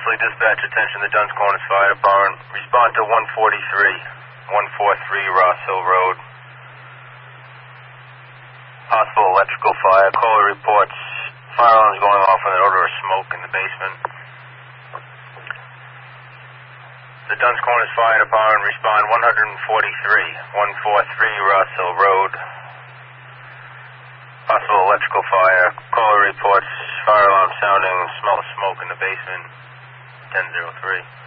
Wesley, dispatch attention, the Duns Corners Fire Department. Respond to 143 Ross Hill Road. Possible electrical fire. Caller reports fire alarms going off with an odor of smoke in the basement. The Duns Corners Fire Department, respond 143 Ross Hill Road. Possible electrical fire. Caller reports fire alarm sounding, smell of smoke in the basement. 1003.